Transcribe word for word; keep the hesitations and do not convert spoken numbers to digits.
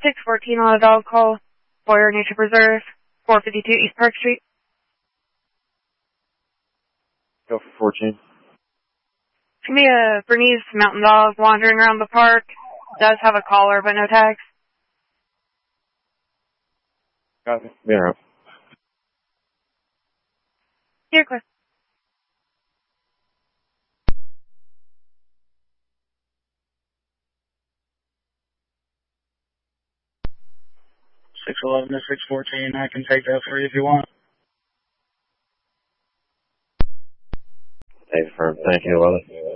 six fourteen on a dog call. Boyer Nature Preserve, four fifty-two East Park Street. Go for fourteen. It's going to be a Bernese mountain dog wandering around the park. Does have a collar, but no tags. Copy. Be around. You're clear. six eleven to six fourteen, I can take that for you if you want. Hey, firm. Thank you, Willie.